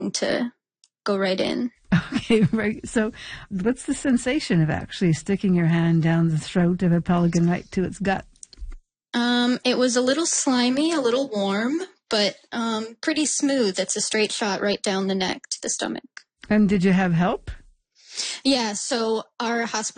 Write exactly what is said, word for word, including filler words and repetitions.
to go right in. Okay, right. So what's the sensation of actually sticking your hand down the throat of a pelican right to its gut? Um, it was a little slimy, a little warm, but um, pretty smooth. It's a straight shot right down the neck to the stomach. And did you have help? Yeah, so our hospital